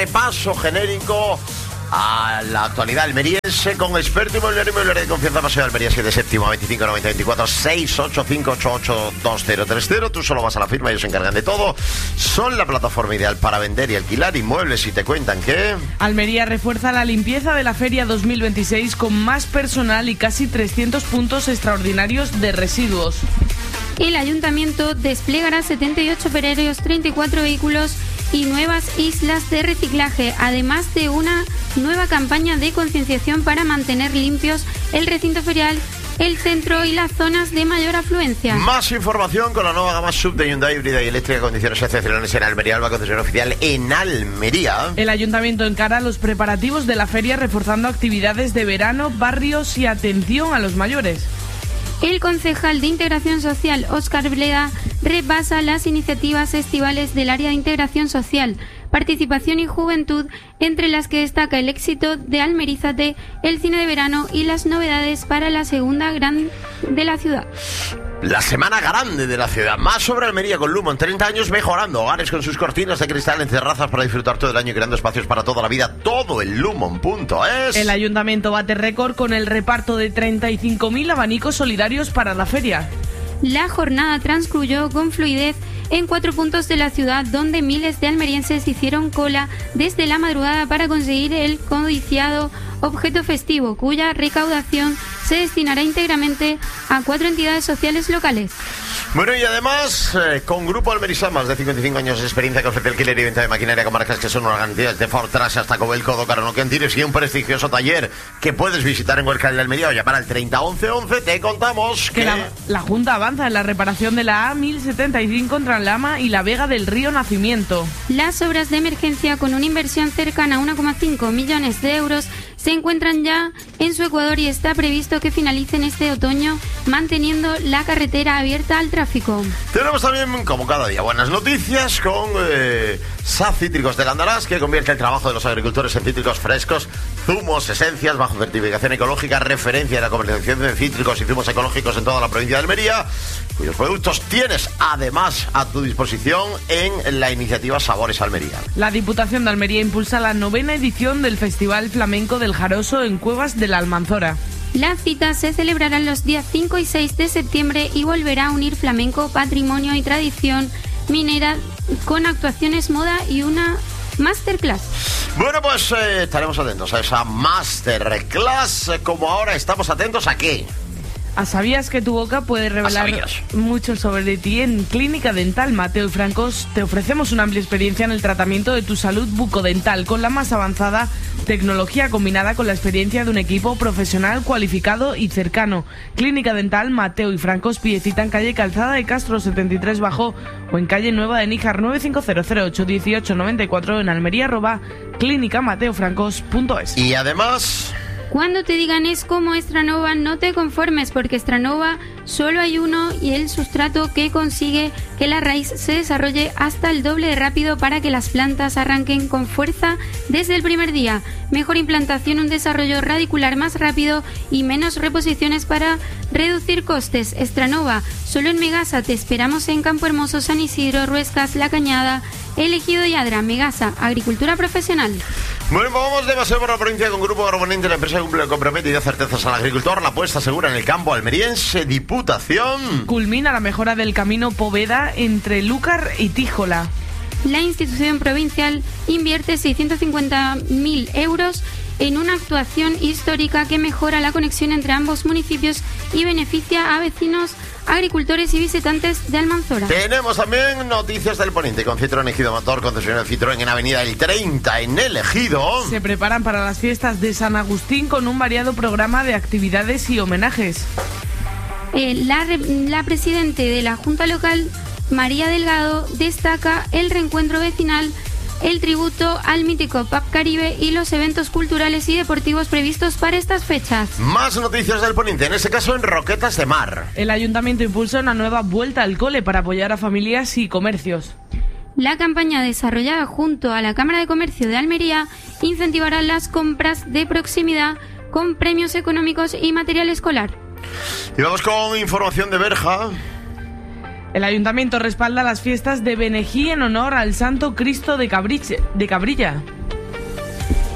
repaso genérico a la actualidad almeriense con experto inmobiliario de confianza. Paseo de Almería 7 séptimo 25 90 24 685 88 2030. Tú solo vas a la firma, ellos se encargan de todo. Son la plataforma ideal para vender y alquilar inmuebles y te cuentan que Almería refuerza la limpieza de la Feria 2026 con más personal y casi 300 puntos extraordinarios de residuos. El ayuntamiento desplegará 78 operarios, 34 vehículos y nuevas islas de reciclaje, además de una nueva campaña de concienciación para mantener limpios el recinto ferial, el centro y las zonas de mayor afluencia. Más información con la nueva gama sub de Hyundai híbrida y eléctrica, condiciones excepcionales en Almería, Alba, concesión oficial en Almería. El ayuntamiento encara los preparativos de la feria reforzando actividades de verano, barrios y atención a los mayores. El concejal de Integración Social, Óscar Bleda, repasa las iniciativas estivales del área de Integración Social, Participación y Juventud, entre las que destaca el éxito de Almerízate, el cine de verano y las novedades para la segunda gran de la ciudad. La semana grande de la ciudad. Más sobre Almería con Lumon. 30 años mejorando hogares con sus cortinas de cristal en terrazas para disfrutar todo el año y creando espacios para toda la vida. Todo en Lumon.es. El ayuntamiento bate récord con el reparto de 35.000 abanicos solidarios para la feria. La jornada transcurrió con fluidez en 4 puntos de la ciudad, donde miles de almerienses hicieron cola desde la madrugada para conseguir el codiciado objeto festivo, cuya recaudación se destinará íntegramente a 4 entidades sociales locales. Bueno, y además, con Grupo Almería, más de 55 años de experiencia que ofrece alquiler y venta de maquinaria con marcas que son unas garantías de Fortras hasta Covelco, Docaro, Quentiris y un prestigioso taller que puedes visitar en Huercal de Almería o llamar al 30 11 11. Te contamos que la Junta avanza en la reparación de la A1075 entre Lama y la Vega del Río Nacimiento. Las obras de emergencia, con una inversión cercana a 1,5 millones de euros, se encuentran ya en su ecuador y está previsto que finalicen este otoño, manteniendo la carretera abierta al tráfico. Tenemos también, como cada día, buenas noticias con SAF Cítricos del Andarás, que convierte el trabajo de los agricultores en cítricos frescos, zumos, esencias, bajo certificación ecológica, referencia en la comercialización de cítricos y zumos ecológicos en toda la provincia de Almería, cuyos productos tienes además a tu disposición en la iniciativa Sabores Almería. La Diputación de Almería impulsa la 9ª edición del Festival Flamenco del Jaroso en Cuevas de la Almanzora. La cita se celebrará los días 5 y 6 de septiembre y volverá a unir flamenco, patrimonio y tradición minera con actuaciones, moda y una masterclass. Bueno, pues estaremos atentos a esa masterclass, como ahora estamos atentos a qué. ¿Sabías que tu boca puede revelar mucho sobre ti? En Clínica Dental Mateo y Francos te ofrecemos una amplia experiencia en el tratamiento de tu salud bucodental con la más avanzada tecnología combinada con la experiencia de un equipo profesional cualificado y cercano. Clínica Dental Mateo y Francos, pide cita en calle Calzada de Castro 73 Bajo o en calle Nueva de Níjar 950081894 en Almería @clínicamateofrancos.es. Y además, cuando te digan es como Estranova, no te conformes, porque Estranova solo hay uno y el sustrato que consigue que la raíz se desarrolle hasta el doble de rápido para que las plantas arranquen con fuerza desde el primer día. Mejor implantación, un desarrollo radicular más rápido y menos reposiciones para reducir costes. Estranova, solo en Megasa. Te esperamos en Campo Hermoso, San Isidro, Ruescas, La Cañada, El Ejido y Adra. Megasa, agricultura profesional. Bueno, vamos de paseo por la provincia con Grupo Carbonente. La empresa cumple el compromiso y da certezas al agricultor. La apuesta segura en el campo almeriense. Diputación culmina la mejora del camino Poveda entre Lúcar y Tíjola. La institución provincial invierte 650.000 euros en una actuación histórica que mejora la conexión entre ambos municipios y beneficia a vecinos, agricultores y visitantes de Almanzora. Tenemos también noticias del Poniente con Citroën Ejido Motor, concesionario Citroën en Avenida El 30 en El Ejido. Se preparan para las fiestas de San Agustín con un variado programa de actividades y homenajes. La presidente de la Junta Local, María Delgado, destaca el reencuentro vecinal, el tributo al mítico Pub Caribe y los eventos culturales y deportivos previstos para estas fechas. Más noticias del Poniente, en este caso en Roquetas de Mar. El ayuntamiento impulsa una nueva vuelta al cole para apoyar a familias y comercios. La campaña desarrollada junto a la Cámara de Comercio de Almería incentivará las compras de proximidad con premios económicos y material escolar. Y vamos con información de Berja. El ayuntamiento respalda las fiestas de Benejí en honor al Santo Cristo de Cabrilla.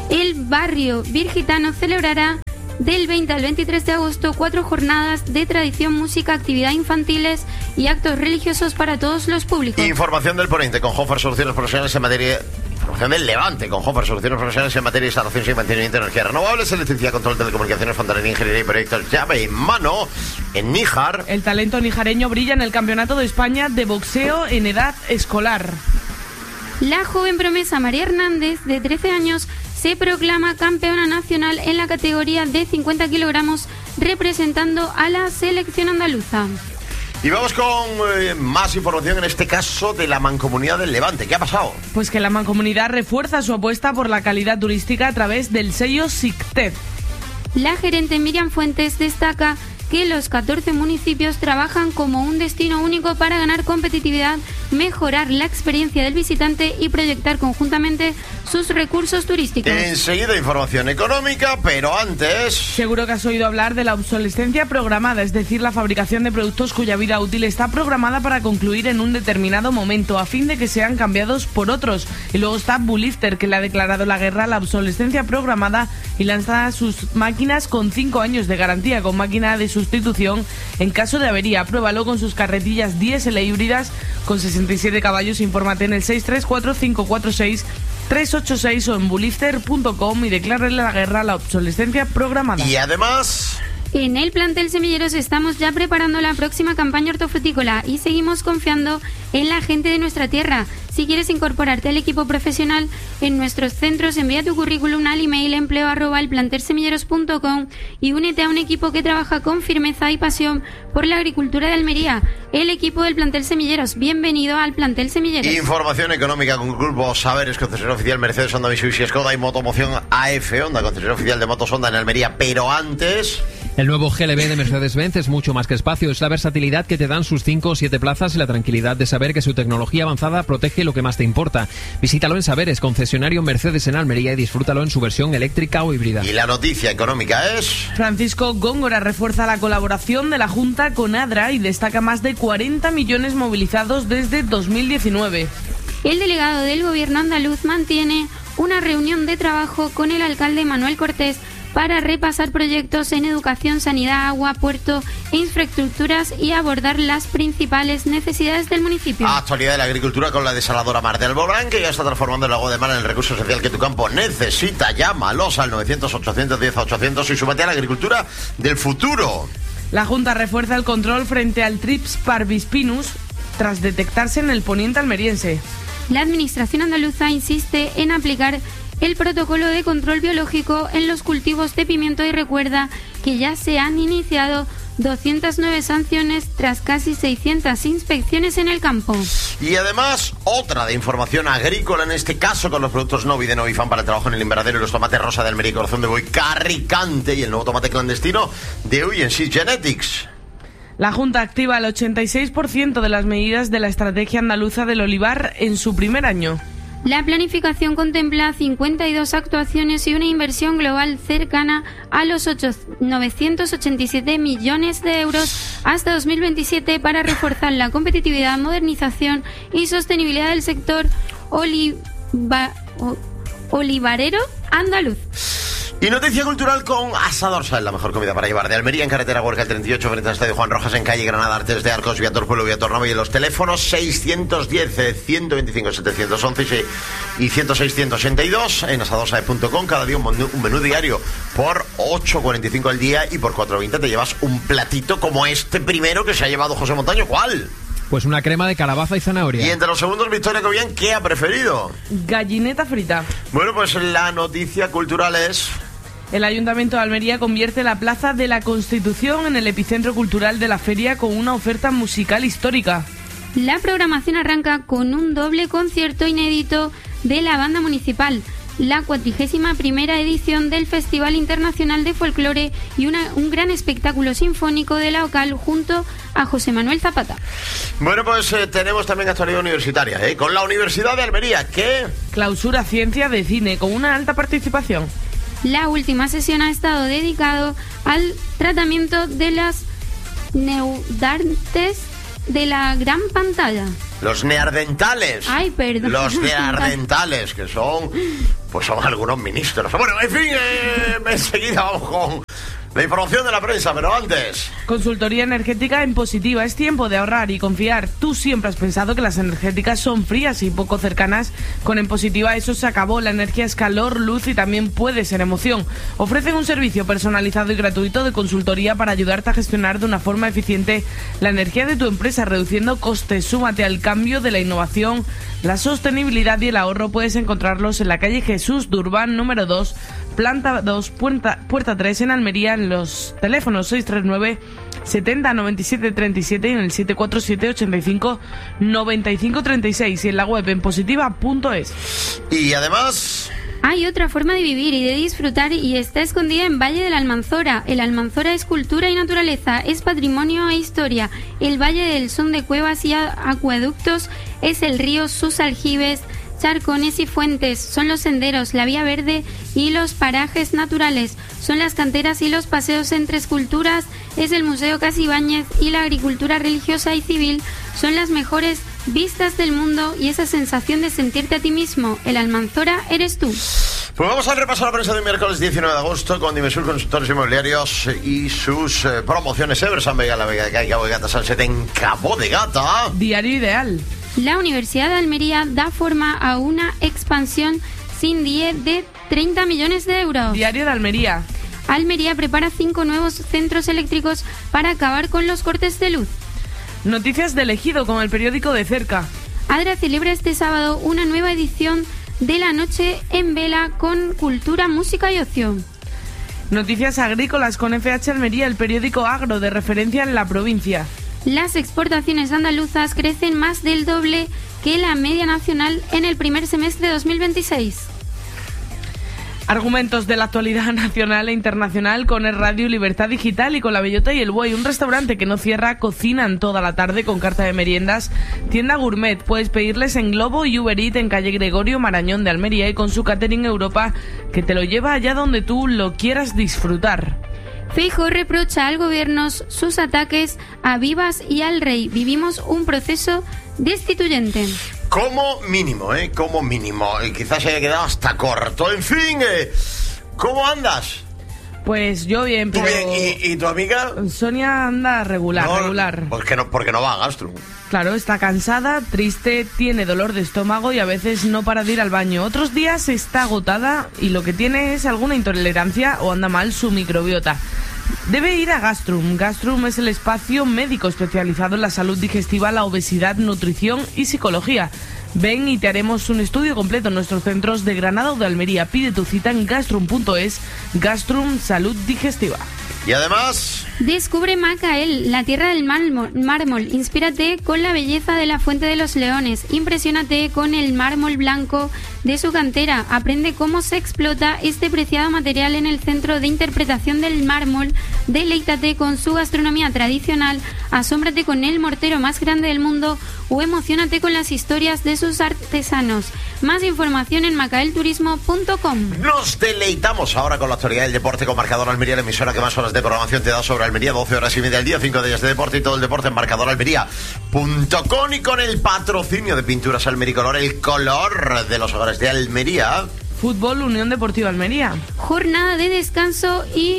el barrio virgitano celebrará del 20 al 23 de agosto 4 jornadas de tradición, música, actividades infantiles y actos religiosos para todos los públicos. Información del Poniente con Hofer Soluciones Profesionales en materia... Información del Levante con Hofer Soluciones Profesionales en materia de instalaciones y mantenimiento de energías renovables, electricidad, control, telecomunicaciones, fontanería, ingeniería y proyectos llave en mano. En Níjar, el talento nijareño brilla en el Campeonato de España de boxeo en edad escolar. La joven promesa María Hernández, de 13 años, se proclama campeona nacional en la categoría de 50 kilogramos, representando a la selección andaluza. Y vamos con más información, en este caso de la Mancomunidad del Levante. ¿Qué ha pasado? Pues que la Mancomunidad refuerza su apuesta por la calidad turística a través del sello SICTED. La gerente Miriam Fuentes destaca que los 14 municipios trabajan como un destino único para ganar competitividad, mejorar la experiencia del visitante y proyectar conjuntamente sus recursos turísticos. Enseguida información económica, pero antes... Seguro que has oído hablar de la obsolescencia programada, es decir, la fabricación de productos cuya vida útil está programada para concluir en un determinado momento a fin de que sean cambiados por otros. Y luego está Bulifter, que le ha declarado la guerra a la obsolescencia programada y lanza sus máquinas con 5 años de garantía, con máquina de sustitución en caso de avería. Pruébalo con sus carretillas diésel e híbridas con 67 caballos. Infórmate en el 634-546-386 o en bulifter.com y declárale la guerra a la obsolescencia programada. Y además... En el plantel Semilleros estamos ya preparando la próxima campaña hortofrutícola y seguimos confiando en la gente de nuestra tierra. Si quieres incorporarte al equipo profesional en nuestros centros, envía tu currículum al email empleo@elplantelsemilleros.com y únete a un equipo que trabaja con firmeza y pasión por la agricultura de Almería. El equipo del plantel Semilleros. Bienvenido al plantel Semilleros. Información económica con Grupo Saberes, concesionario oficial Mercedes, Honda, Mitsubishi, Skoda y Motomoción AF Honda, concesionario oficial de motos Honda en Almería. Pero antes... El nuevo GLB de Mercedes-Benz es mucho más que espacio, es la versatilidad que te dan sus 5 o 7 plazas y la tranquilidad de saber que su tecnología avanzada protege lo que más te importa. Visítalo en Saberes, concesionario Mercedes en Almería, y disfrútalo en su versión eléctrica o híbrida. Y la noticia económica es... Francisco Góngora refuerza la colaboración de la Junta con ADRA y destaca más de 40 millones movilizados desde 2019. El delegado del gobierno andaluz mantiene una reunión de trabajo con el alcalde Manuel Cortés para repasar proyectos en educación, sanidad, agua, puerto e infraestructuras y abordar las principales necesidades del municipio. Actualidad de la agricultura con la desaladora Mar del Alborán, que ya está transformando el agua de mar en el recurso esencial que tu campo necesita. Llámalos al 900-810-800 y súmate a la agricultura del futuro. La Junta refuerza el control frente al Trips parvispinus tras detectarse en el poniente almeriense. La administración andaluza insiste en aplicar el protocolo de control biológico en los cultivos de pimiento y recuerda que ya se han iniciado 209 sanciones tras casi 600 inspecciones en el campo. Y además, otra de información agrícola, en este caso con los productos Novi de Novifan para el trabajo en el invernadero y los tomates rosa de Almería y corazón de buey Carricante y el nuevo tomate clandestino de UNC Genetics. La Junta activa el 86% de las medidas de la estrategia andaluza del olivar en su primer año. La planificación contempla 52 actuaciones y una inversión global cercana a los 987 millones de euros hasta 2027 para reforzar la competitividad, modernización y sostenibilidad del sector olivarero andaluz. Y noticia cultural con Asador Sal, la mejor comida para llevar de Almería, en carretera Huerca el 38, frente al Estadio Juan Rojas, en calle Granada, Artes de Arcos, Viator Pueblo, Viator Nova, y en los teléfonos 610-125-711 y 106-182 en asadorsae.com. Cada día un menú diario por 8,45 al día y por 4,20 te llevas un platito como este primero que se ha llevado José Montaño. ¿Cuál? Pues una crema de calabaza y zanahoria. Y entre los segundos, Victoria Cobian, ¿qué ha preferido? Gallineta frita. Bueno, pues la noticia cultural es... El Ayuntamiento de Almería convierte la Plaza de la Constitución en el epicentro cultural de la feria con una oferta musical histórica. La programación arranca con un doble concierto inédito de la banda municipal, la 41ª edición del Festival Internacional de Folclore y un gran espectáculo sinfónico de la OCAL junto a José Manuel Zapata. Bueno, pues tenemos también actualidad universitaria, con la Universidad de Almería, que... Clausura Ciencia de Cine con una alta participación. La última sesión ha estado dedicado al tratamiento de las neodartes de la gran pantalla. Los neardentales. Ay, perdón. Los neardentales, que son pues son algunos ministros. Bueno, en fin, enseguida vamos con la información de la prensa, pero antes... Consultoría energética en Positiva. Es tiempo de ahorrar y confiar. Tú siempre has pensado que las energéticas son frías y poco cercanas. Con En Positiva eso se acabó. La energía es calor, luz y también puede ser emoción. Ofrecen un servicio personalizado y gratuito de consultoría para ayudarte a gestionar de una forma eficiente la energía de tu empresa, reduciendo costes. Súmate al cambio de la innovación, la sostenibilidad y el ahorro. Puedes encontrarlos en la calle Jesús Durban número 2, planta 2, puerta 3 en Almería, en los teléfonos 639 70 97 37 y en el 747 85 95 36 y en la web en positiva.es. Y además... Hay otra forma de vivir y de disfrutar y está escondida en Valle de la Almanzora. El Almanzora es cultura y naturaleza, es patrimonio e historia. El Valle del Son de cuevas y acueductos es el río, sus aljibes, charcones y fuentes, son los senderos, la vía verde y los parajes naturales, son las canteras y los paseos entre esculturas, es el Museo Casibáñez y la agricultura religiosa y civil, son las mejores vistas del mundo y esa sensación de sentirte a ti mismo. El Almanzora eres tú. Pues vamos a repasar la prensa de miércoles 19 de agosto con Dimesur Consultores Inmobiliarios y sus promociones. Eversan Vega, la Vega de Caica, Cabo de Gata, Salset en Cabo de Gata. Diario Ideal. La Universidad de Almería da forma a una expansión sin DIE de 30 millones de euros. Diario de Almería. Almería prepara 5 nuevos centros eléctricos para acabar con los cortes de luz. Noticias del Ejido con el periódico de cerca. Adra celebra este sábado una nueva edición de la Noche en Vela con cultura, música y ocio. Noticias agrícolas con FH Almería, el periódico agro de referencia en la provincia. Las exportaciones andaluzas crecen más del doble que la media nacional en el primer semestre de 2026. Argumentos de la actualidad nacional e internacional con el Radio Libertad Digital y con La Bellota y el Buey, un restaurante que no cierra, cocinan toda la tarde con carta de meriendas, tienda gourmet, puedes pedirles en Globo y Uber Eats en calle Gregorio Marañón de Almería y con su catering Europa que te lo lleva allá donde tú lo quieras disfrutar. Feijóo reprocha al gobierno sus ataques a Vivas y al Rey. Vivimos un proceso destituyente. Como mínimo, como mínimo. Quizás se haya quedado hasta corto. En fin, ¿cómo andas? Pues yo bien, pero... ¿Y tu amiga? Sonia anda regular. Porque no va a gastro. Claro, está cansada, triste, tiene dolor de estómago y a veces no para de ir al baño. Otros días está agotada y lo que tiene es alguna intolerancia o anda mal su microbiota. Debe ir a Gastrum. Gastrum es el espacio médico especializado en la salud digestiva, la obesidad, nutrición y psicología. Ven y te haremos un estudio completo en nuestros centros de Granada o de Almería. Pide tu cita en gastrum.es. Gastrum Salud Digestiva. Y además... Descubre Macael, la tierra del mármol. Inspírate con la belleza de la Fuente de los Leones. Impresiónate con el mármol blanco de su cantera. Aprende cómo se explota este preciado material en el Centro de Interpretación del Mármol. Deleítate con su gastronomía tradicional. Asómbrate con el mortero más grande del mundo o emocionate con las historias de sus artesanos. Más información en macaelturismo.com. Nos deleitamos ahora con la actualidad del deporte con Marcador Almería, la emisora que más horas de programación te da sobre Almería, 12 horas y media al día, 5 días de deporte y todo el deporte en marcadoralmería.com y con el patrocinio de Pinturas Almericolor, el color de los hogares de Almería. Fútbol Unión Deportiva Almería. Jornada de descanso y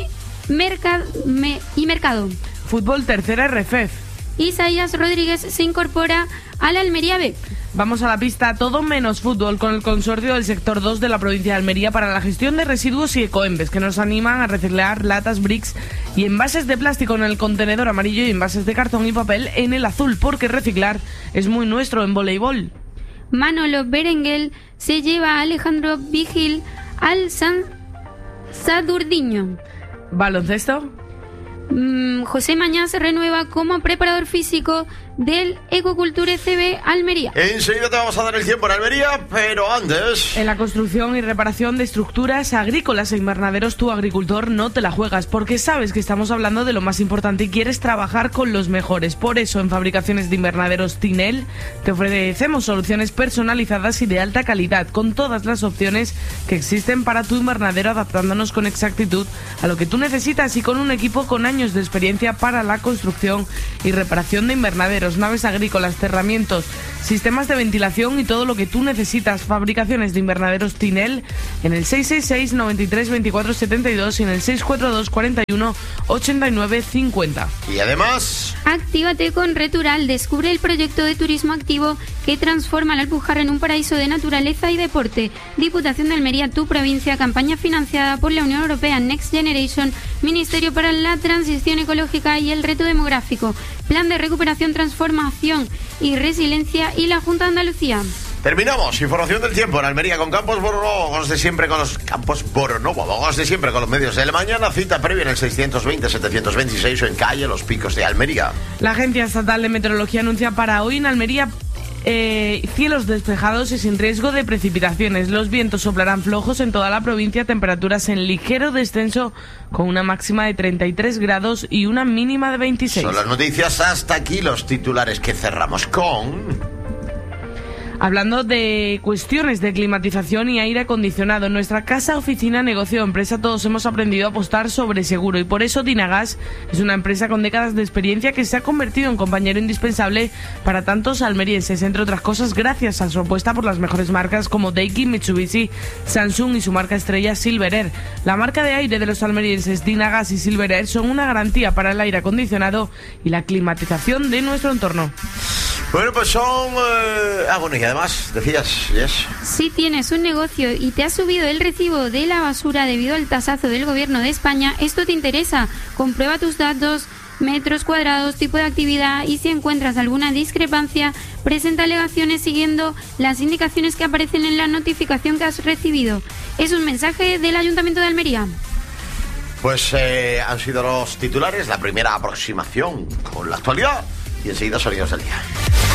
mercado. Fútbol Tercera RFEF. Isaías Rodríguez se incorpora a la Almería B. Vamos a la pista, todo menos fútbol, con el consorcio del sector 2 de la provincia de Almería para la gestión de residuos y ecoembes, que nos animan a reciclar latas, bricks y envases de plástico en el contenedor amarillo y envases de cartón y papel en el azul, porque reciclar es muy nuestro en voleibol. Manolo Berenguel se lleva a Alejandro Vigil al San Sadurdiño. ¿Baloncesto? José Mañá se renueva como preparador físico del Ecocultura ECB Almería. Enseguida te vamos a dar el tiempo en Almería, pero antes... En la construcción y reparación de estructuras agrícolas e invernaderos, tu agricultor no te la juegas, porque sabes que estamos hablando de lo más importante y quieres trabajar con los mejores. Por eso, en Fabricaciones de Invernaderos Tinel te ofrecemos soluciones personalizadas y de alta calidad, con todas las opciones que existen para tu invernadero, adaptándonos con exactitud a lo que tú necesitas y con un equipo con años de experiencia para la construcción y reparación de invernaderos. invernaderos, naves agrícolas, cerramientos, sistemas de ventilación y todo lo que tú necesitas. Fabricaciones de invernaderos Tinel en el 666 93 24 72 y en el 642 41 89 50. Y además, actívate con Retural. Descubre el proyecto de turismo activo que transforma la Alpujarra en un paraíso de naturaleza y deporte. Diputación de Almería, tu provincia. Campaña financiada por la Unión Europea Next Generation, Ministerio para la Transición Ecológica y el Reto Demográfico, Plan de Recuperación, Transformación y Resiliencia y la Junta de Andalucía. terminamos. Información del tiempo en Almería con Campos Boronovo. Vamos de siempre con los Campos Boronovo. Vamos de siempre con los medios de la mañana. Cita previa en el 620-726 o en calle Los Picos de Almería. La Agencia Estatal de Meteorología anuncia para hoy en Almería cielos despejados y sin riesgo de precipitaciones. Los vientos soplarán flojos en toda la provincia, temperaturas en ligero descenso con una máxima de 33 grados y una mínima de 26. Son las noticias, hasta aquí los titulares que cerramos con... Hablando de cuestiones de climatización y aire acondicionado, en nuestra casa, oficina, negocio o empresa todos hemos aprendido a apostar sobre seguro y por eso Dynagas es una empresa con décadas de experiencia que se ha convertido en compañero indispensable para tantos almerienses, entre otras cosas gracias a su apuesta por las mejores marcas como Daikin, Mitsubishi, Samsung y su marca estrella Silverair. La marca de aire de los almerienses Dynagas y Silverair son una garantía para el aire acondicionado y la climatización de nuestro entorno. Bueno, pues son... bueno, y además, decías, yes. Si tienes un negocio y te ha subido el recibo de la basura debido al tasazo del Gobierno de España, esto te interesa. Comprueba tus datos, metros cuadrados, tipo de actividad y si encuentras alguna discrepancia, presenta alegaciones siguiendo las indicaciones que aparecen en la notificación que has recibido. Es un mensaje del Ayuntamiento de Almería. Pues han sido los titulares, la primera aproximación con la actualidad y enseguida sonidos del día.